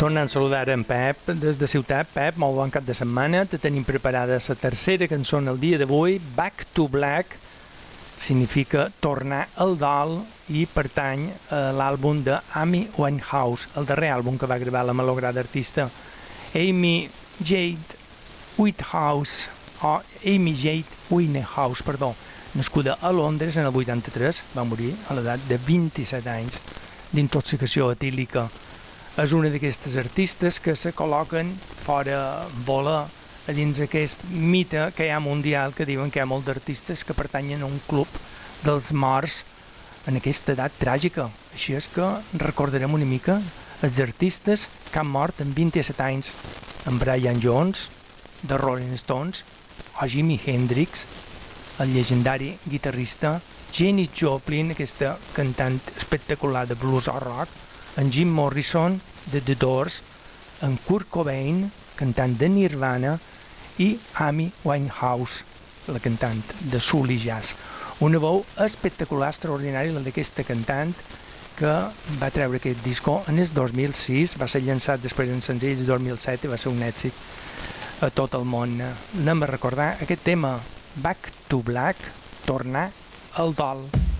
Tornant a saludar en Pep des de Ciutat. Pep, molt bon cap de setmana. Te tenim preparada la tercera cançó el dia d'avui, Back to Black. Significa tornar al dol i pertany a l'àlbum de Amy Winehouse, el darrer àlbum que va gravar la malograda artista Amy Jade Winehouse, nascuda a Londres en el 83, va morir a l'edat de 27 anys d'intoxicació etílica. És una d'aquestes artistes que se col·loquen fora bola a dins aquest mite que hi ha mundial, que diuen que hi ha molts d'artistes que pertanyen a un club dels morts en aquesta edat tràgica. Així és que recordarem una mica els artistes que han mort amb 27 anys, en Brian Jones, de Rolling Stones, o Jimi Hendrix, el llegendari guitarrista, Janis Joplin, aquesta cantant espectacular de blues o rock, en Jim Morrison, de The Doors, en Kurt Cobain, cantant de Nirvana, i Amy Winehouse, la cantant de soul i jazz. Una veu espectacular, extraordinària, la d'aquesta cantant, que va treure aquest disco en el 2006, va ser llançat després en senzill el 2007 i va ser un èxit a tot el món. Anem a recordar aquest tema, Back to Black, tornar al dol.